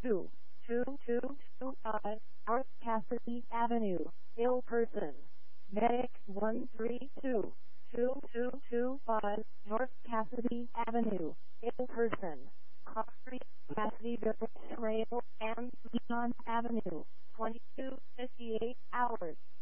2225 North Cassidy Avenue, ill person. Medic 1322225 North Cassidy Avenue, ill person. Cross Street, Cassidy Village Trail, and Leon Avenue, 2258 hours.